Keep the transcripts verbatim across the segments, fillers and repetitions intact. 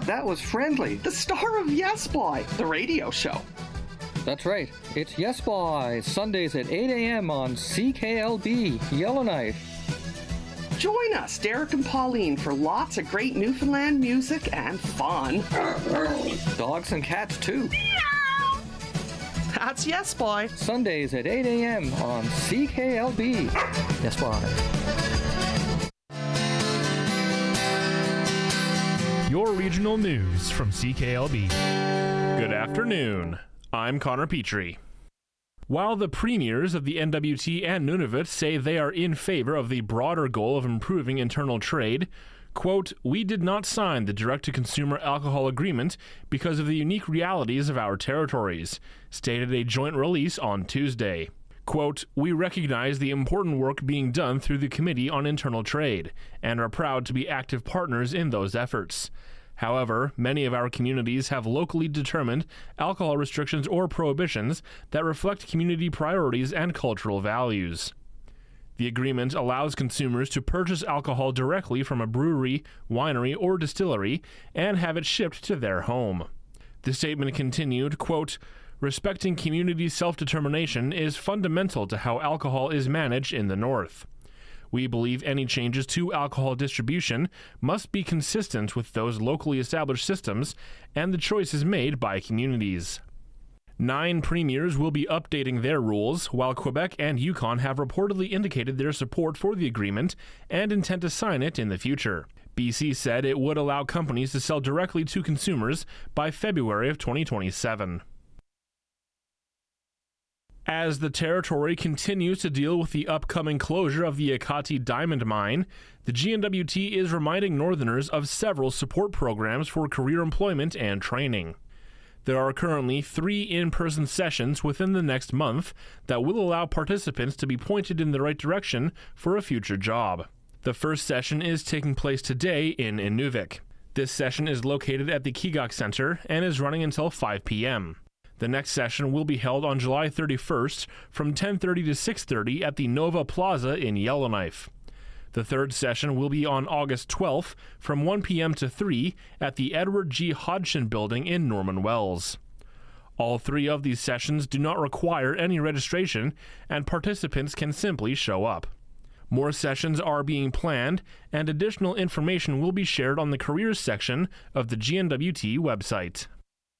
that was Friendly, the star of Yes Boy, the radio show. That's right. It's Yes Boy, Sundays at eight a.m. on C K L B, Yellowknife. Join us, Derek and Pauline, for lots of great Newfoundland music and fun. Dogs and cats, too. That's Yes Boy. Sundays at eight a.m. on C K L B. Yes Boy. Your regional news from C K L B. Good afternoon. I'm Connor Petrie. While the premiers of the N W T and Nunavut say they are in favor of the broader goal of improving internal trade, quote, we did not sign the direct-to-consumer alcohol agreement because of the unique realities of our territories, stated a joint release on Tuesday. Quote, we recognize the important work being done through the Committee on Internal Trade and are proud to be active partners in those efforts. However, many of our communities have locally determined alcohol restrictions or prohibitions that reflect community priorities and cultural values. The agreement allows consumers to purchase alcohol directly from a brewery, winery, or distillery and have it shipped to their home. The statement continued, quote, respecting community self-determination is fundamental to how alcohol is managed in the North. We believe any changes to alcohol distribution must be consistent with those locally established systems and the choices made by communities. Nine premiers will be updating their rules, while Quebec and Yukon have reportedly indicated their support for the agreement and intend to sign it in the future. B C said it would allow companies to sell directly to consumers by February of twenty twenty-seven. As the territory continues to deal with the upcoming closure of the Ekati Diamond Mine, the G N W T is reminding Northerners of several support programs for career employment and training. There are currently three in-person sessions within the next month that will allow participants to be pointed in the right direction for a future job. The first session is taking place today in Inuvik. This session is located at the Keeguk Center and is running until five p.m. The next session will be held on July thirty-first from ten thirty to six thirty at the Nova Plaza in Yellowknife. The third session will be on August twelfth from one p.m. to three at the Edward G. Hodgson Building in Norman Wells. All three of these sessions do not require any registration, and participants can simply show up. More sessions are being planned, and additional information will be shared on the careers section of the G N W T website.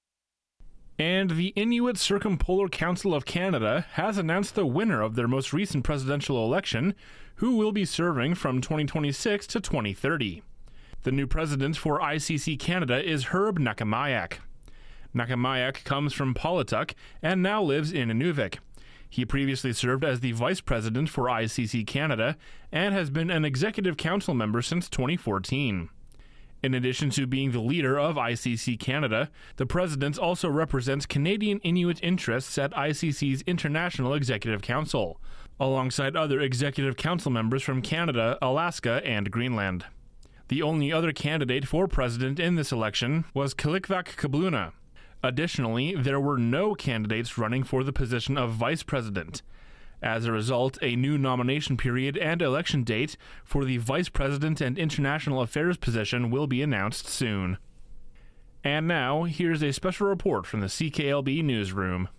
And the Inuit Circumpolar Council of Canada has announced the winner of their most recent presidential election, who will be serving from twenty twenty-six to twenty thirty. The new president for I C C Canada is Herb Nakamayak. Nakamayak comes from Paulatuk and now lives in Inuvik. He previously served as the vice president for I C C Canada and has been an executive council member since twenty fourteen. In addition to being the leader of I C C Canada, the president also represents Canadian Inuit interests at I C C's International Executive Council, alongside other executive council members from Canada, Alaska, and Greenland. The only other candidate for president in this election was Kalikvak Kabluna. Additionally, there were no candidates running for the position of vice president. As a result, a new nomination period and election date for the Vice President and International Affairs position will be announced soon. And now, here's a special report from the C K L B newsroom.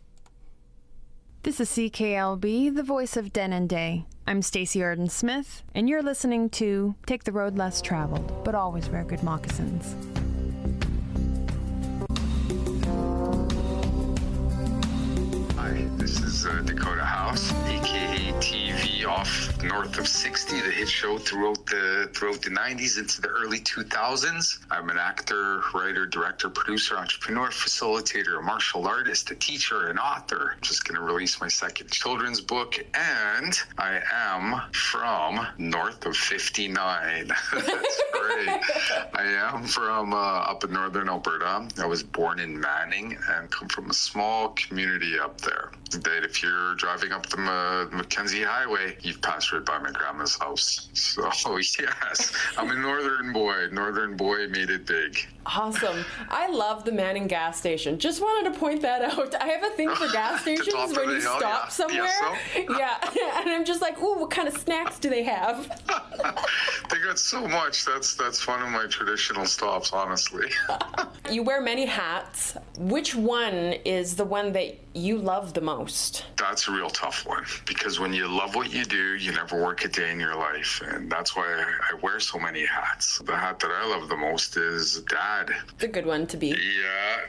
This is C K L B, the voice of Denendeh. I'm Stacey Arden-Smith, and you're listening to Take the Road Less Traveled, but always wear good moccasins. This is uh, Dakota House, aka T V off north of sixty, the hit show throughout the throughout the nineties into the early two thousands. I'm an actor, writer, director, producer, entrepreneur, facilitator, a martial artist, a teacher, an author. I'm just going to release my second children's book, and I am from north of fifty-nine. That's great. I am from uh, up in northern Alberta. I was born in Manning and come from a small community up there. that if you're driving up the uh, Mackenzie Highway, you've passed right by my grandma's house. So, yes, I'm a northern boy. Northern boy made it big. Awesome. I love the Manning gas station. Just wanted to point that out. I have a thing for gas stations when you stop yeah. somewhere. Yeah, so? yeah, and I'm just like, ooh, what kind of snacks do they have? They got so much. That's that's one of my traditional stops, honestly. You wear many hats. Which one is the one that you love the most? That's a real tough one, because when you love what you do, you never work a day in your life, and that's why I, I wear so many hats. The hat that I love the most is dad. It's a good one to be. Yeah,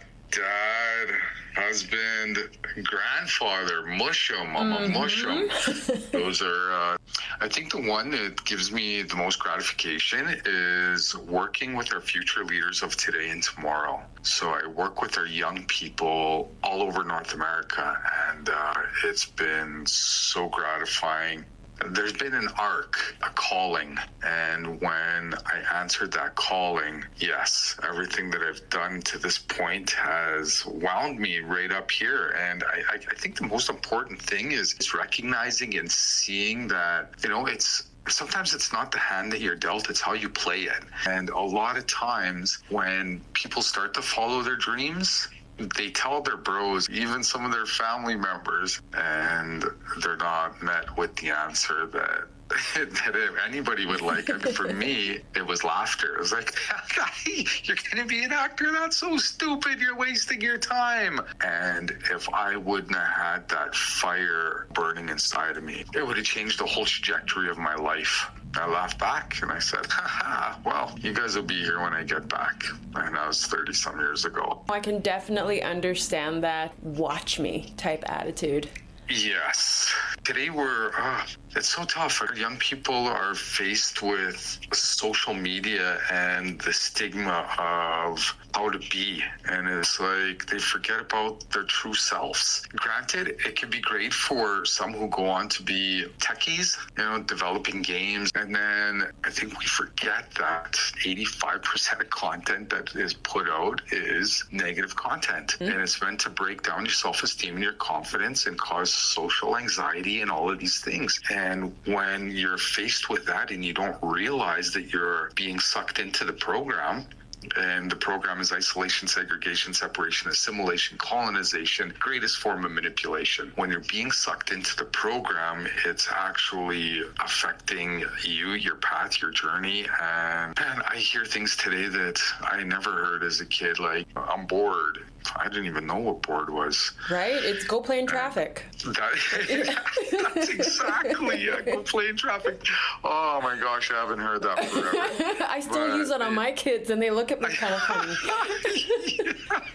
dad, husband, grandfather, mushum, I'm a mushum. Those are, uh, I think the one that gives me the most gratification is working with our future leaders of today and tomorrow. So I work with our young people all over North America, and uh, it's been so gratifying. There's been an arc, a calling, and when I answered that calling, yes, everything that I've done to this point has wound me right up here. And I, I think the most important thing is, is recognizing and seeing that, you know, it's sometimes it's not the hand that you're dealt, it's how you play it. And a lot of times when people start to follow their dreams, they tell their bros, even some of their family members, and they're not met with the answer that that anybody would like. I mean, for me, it was laughter. It was like, hey, you're going to be an actor? That's so stupid. You're wasting your time. And if I wouldn't have had that fire burning inside of me, it would have changed the whole trajectory of my life. I laughed back and I said, haha, well, you guys will be here when I get back. And that was thirty some years ago. I can definitely understand that watch me type attitude. Yes. Today we're, uh, it's so tough. Our young people are faced with social media and the stigma of how to be. And it's like they forget about their true selves. Granted, it can be great for some who go on to be techies, you know, developing games. And then I think we forget that eighty-five percent of content that is put out is negative content. Mm-hmm. And it's meant to break down your self-esteem and your confidence and cause social anxiety and all of these things. And when you're faced with that and you don't realize that you're being sucked into the program, and the program is isolation, segregation, separation, assimilation, colonization, greatest form of manipulation. When you're being sucked into the program, it's actually affecting you, your path, your journey. And man, I hear things today that I never heard as a kid, like, I'm bored. I didn't even know what bored was. Right? It's go play in traffic. That, that's exactly, yeah, go play in traffic. Oh my gosh, I haven't heard that forever. I still but, use it on my kids and they look at me kind of funny. Yeah.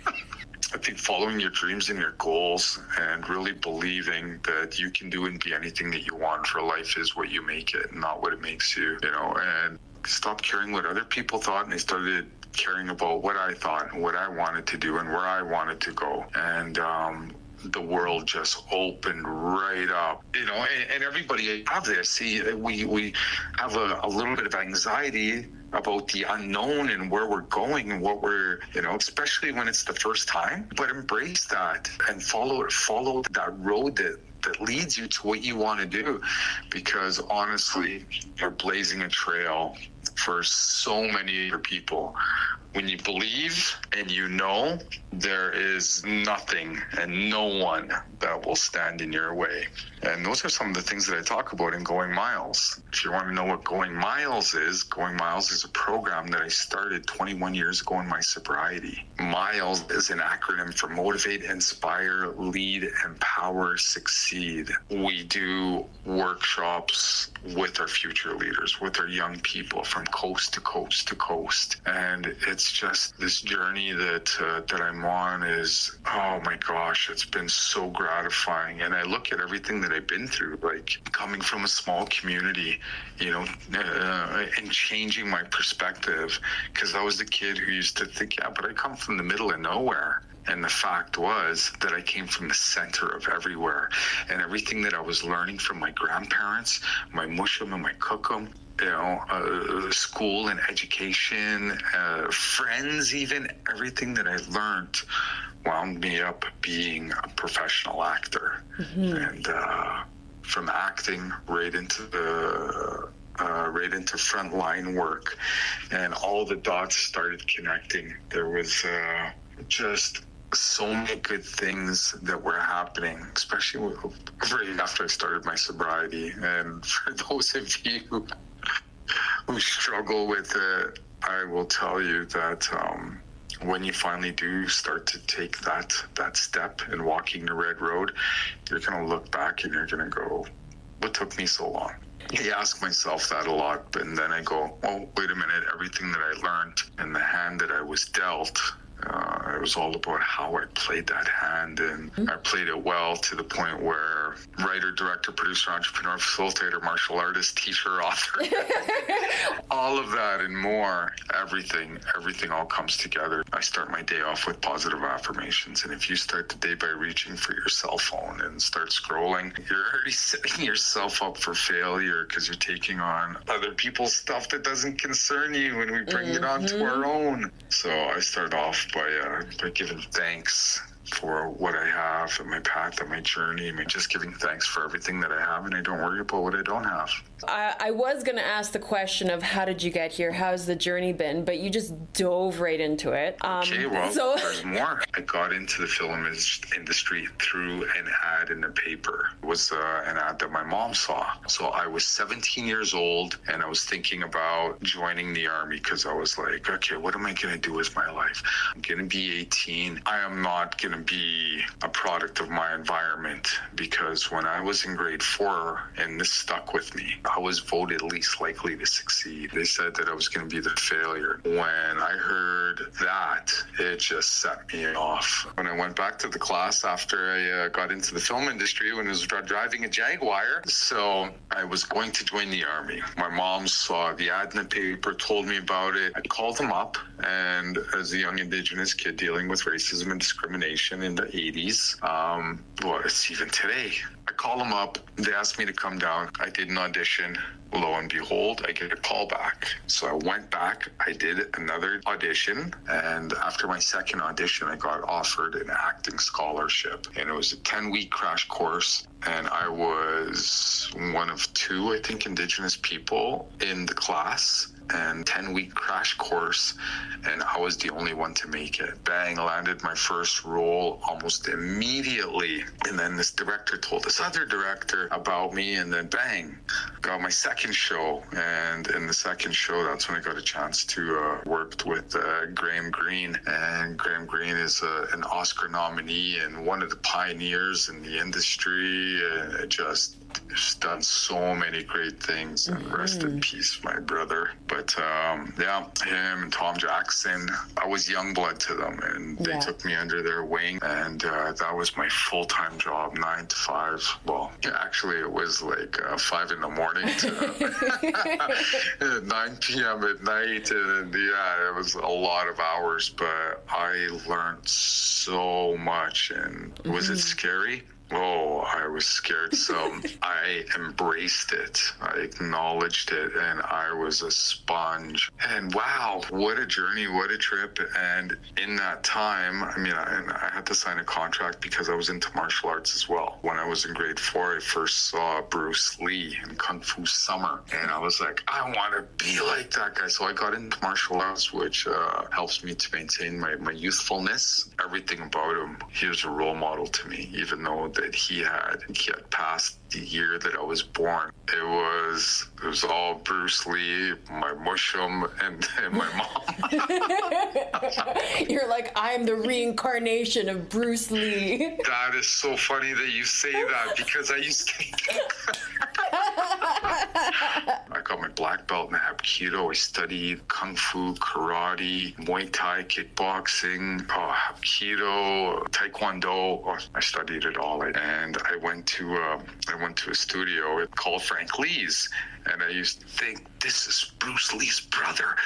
I think following your dreams and your goals and really believing that you can do and be anything that you want for life is what you make it, not what it makes you, you know, and stop caring what other people thought, and they started caring about what I thought and what I wanted to do and where I wanted to go. And um, the world just opened right up, you know, and, and everybody have this. See, we, we have a, a little bit of anxiety about the unknown and where we're going and what we're, you know, especially when it's the first time, but embrace that and follow follow that road that that leads you to what you want to do, because honestly, you're blazing a trail for so many other people. When you believe and you know, there is nothing and no one that will stand in your way. And those are some of the things that I talk about in Going Miles. If you want to know what Going Miles is, Going Miles is a program that I started twenty-one years ago in my sobriety. MILES is an acronym for Motivate, Inspire, Lead, Empower, Succeed. We do workshops with our future leaders, with our young people from coast to coast to coast. And it's just this journey that uh, that I'm on is, oh my gosh, it's been so gratifying. And I look at everything that I've been through, like coming from a small community, you know, uh, and changing my perspective, because I was the kid who used to think, yeah, but I come from the middle of nowhere. And the fact was that I came from the center of everywhere. And everything that I was learning from my grandparents, my mushum and my cookum, you know, uh, school and education, uh, friends even, everything that I learned wound me up being a professional actor. Mm-hmm. And uh, from acting right into the uh, right into frontline work, and all the dots started connecting. There was uh, just so many good things that were happening, especially right after I started my sobriety. And for those of you who, who struggle with it, I will tell you that um, when you finally do start to take that that step in walking the red road, you're going to look back and you're going to go, what took me so long? I ask myself that a lot, and then I go, oh, wait a minute, everything that I learned and the hand that I was dealt, Uh, it was all about how I played that hand, and mm-hmm. I played it well to the point where writer, director, producer, entrepreneur, facilitator, martial artist, teacher, author, all of that and more, everything, everything all comes together. I start my day off with positive affirmations, and if you start the day by reaching for your cell phone and start scrolling, you're already setting yourself up for failure because you're taking on other people's stuff that doesn't concern you, and we bring mm-hmm. it on to our own. So I start off by uh, by giving thanks for what I have in my path and my journey. I mean, just giving thanks for everything that I have, and I don't worry about what I don't have. I, I was going to ask the question of how did you get here? How's the journey been? But you just dove right into it. Um, okay, well, so... there's more. I got into the film industry through an ad in the paper. It was uh, an ad that my mom saw. So I was seventeen years old, and I was thinking about joining the Army because I was like, okay, what am I going to do with my life? I'm going to be eighteen. I am not going to be a product of my environment, because when I was in grade four, and this stuck with me, I was voted least likely to succeed. They said that I was going to be the failure. When I heard that, it just set me off. When I went back to the class after I uh, got into the film industry, when I was driving a Jaguar, so I was going to join the Army. My mom saw the ad in the paper, told me about it. I called them up, and as a young Indigenous kid dealing with racism and discrimination in the eighties, um, well, it's even today. I call them up. They asked me to come down. I did an audition. Lo and behold, I get a call back. So I went back. I did another audition. And after my second audition, I got offered an acting scholarship. And it was a ten-week crash course. And I was one of two, I think, Indigenous people in the class. And ten-week crash course, and I was the only one to make it. Bang, landed my first role almost immediately. And then this director told this other director about me, and then bang, got my second show. And in the second show, that's when I got a chance to uh, work with uh, Graham Greene. And Graham Greene is uh, an Oscar nominee and one of the pioneers in the industry. And it just He's done so many great things, and mm-hmm. rest in peace, my brother. But um, yeah, him and Tom Jackson, I was young blood to them, and they yeah. took me under their wing, and uh, that was my full-time job, nine to five. Well, actually, it was like uh, five in the morning to nine p.m. at night, and yeah, it was a lot of hours, but I learned so much. And mm-hmm. was it scary? Oh, I was scared. So I embraced it. I acknowledged it, and I was a sponge. And wow, what a journey, what a trip. And in that time, I mean, I, I had to sign a contract because I was into martial arts as well. When I was in grade four, I first saw Bruce Lee in Kung Fu Summer, and I was like, I want to be like that guy. So I got into martial arts, which uh, helps me to maintain my, my youthfulness. Everything about him, he was a role model to me, even though that he had he had passed the year that I was born. It was it was all Bruce Lee, my mushum, and, and my mom. You're like, I'm the reincarnation of Bruce Lee. That is so funny that you say that, because I used to I got my black belt in Hapkido. I studied Kung Fu, Karate, Muay Thai, kickboxing, oh, Hapkido, Taekwondo. Oh, I studied it all. And I went to uh, I went to a studio called Frank Lee's, and I used to think, this is Bruce Lee's brother.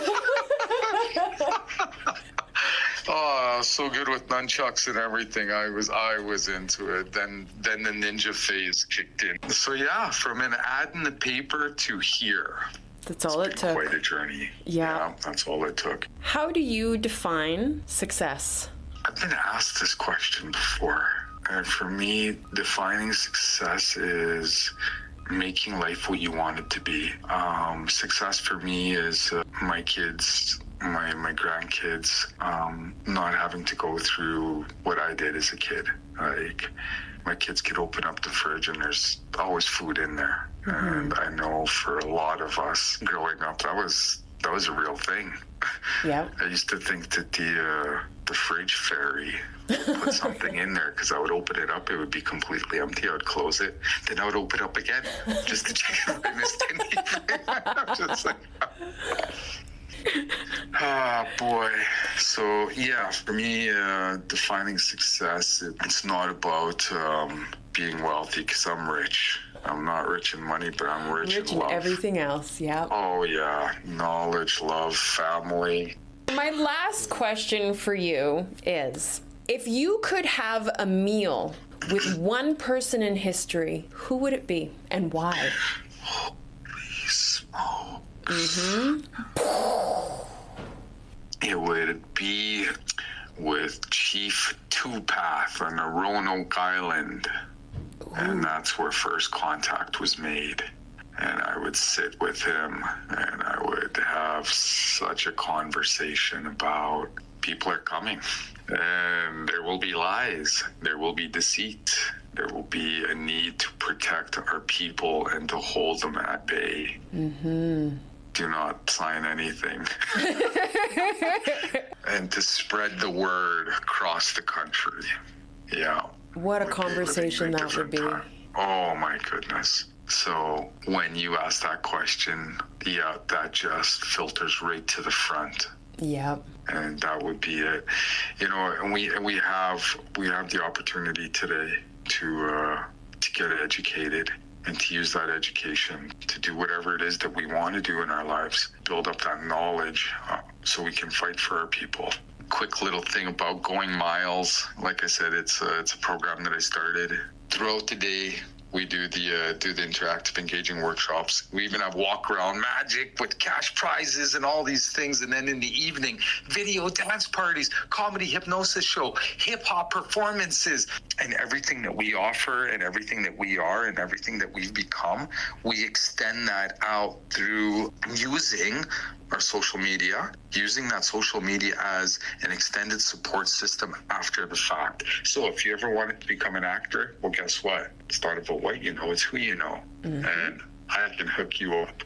Oh, so good with nunchucks and everything. I was I was into it. Then then the ninja phase kicked in. So yeah, from an ad in the paper to here. That's all it took. Quite a journey. Yeah. Yeah, that's all it took. How do you define success? I I've been asked this question before. And for me, defining success is making life what you want it to be. Um, success for me is uh, my kids, my my grandkids, um, not having to go through what I did as a kid. Like, my kids could open up the fridge and there's always food in there. Mm-hmm. And I know for a lot of us growing up, that was that was a real thing. Yeah. I used to think that the uh, the fridge fairy put something in there, because I would open it up, it would be completely empty. I would close it, then I would open it up again just to check if I missed anything. I'm just like, ah, boy. So yeah, for me, uh, defining success, it, it's not about um, being wealthy, because I'm rich. I'm not rich in money, but I'm rich, rich in in love. everything else. Yeah. Oh yeah, knowledge, love, family. My last question for you is, if you could have a meal with one person in history, who would it be and why? Holy smoke. Mm-hmm. It would be with Chief Tupac on the Roanoke Island. Ooh. And that's where first contact was made. And I would sit with him and I would have such a conversation about people are coming. And there will be lies. There will be deceit. There will be a need to protect our people and to hold them at bay. Mm-hmm. Do not sign anything. And to spread the word across the country. Yeah. What a conversation that would be. Time. Oh my goodness. So when you ask that question, yeah, that just filters right to the front. Yep. And that would be it. You know, and we we have we have the opportunity today to uh, to get educated and to use that education to do whatever it is that we want to do in our lives, build up that knowledge uh, so we can fight for our people. Quick little thing about Going Miles. Like I said, it's a, it's a program that I started. Throughout the day, we do the uh, do the interactive engaging workshops. We even have walk around magic with cash prizes and all these things. And then in the evening, video dance parties, comedy hypnosis show, hip hop performances, and everything that we offer and everything that we are and everything that we've become, we extend that out through using our social media, using that social media as an extended support system after the fact. So if you ever wanted to become an actor, well, guess what? It's not about what you know, it's who you know. Mm-hmm. And I can hook you up.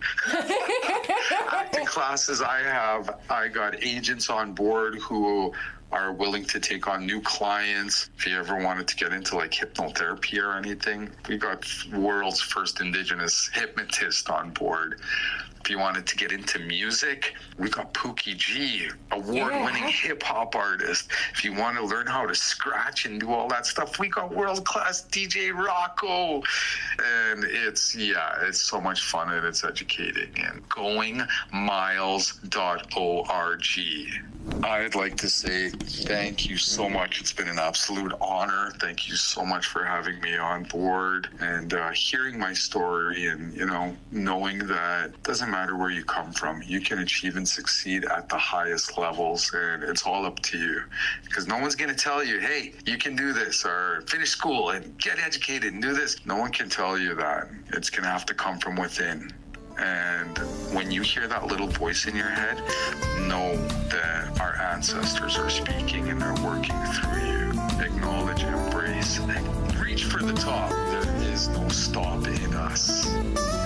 Acting classes I have, I got agents on board who are willing to take on new clients. If you ever wanted to get into like hypnotherapy or anything, we got world's first Indigenous hypnotist on board. If you wanted to get into music, we got Pookie G, award-winning yeah. hip-hop artist. If you want to learn how to scratch and do all that stuff, we got world-class D J Rocco. And it's, yeah, it's so much fun and it's educating. And going miles dot org. I'd like to say thank you so much. It's been an absolute honor. Thank you so much for having me on board and uh, hearing my story and, you know, knowing that it doesn't matter where you come from, you can achieve and succeed at the highest levels, and it's all up to you, because no one's going to tell you, hey, you can do this or finish school and get educated and do this. No one can tell you that. It's going to have to come from within. And when you hear that little voice in your head, know that our ancestors are speaking and they're working through you. Acknowledge, embrace, and reach for the top. There is no stopping us.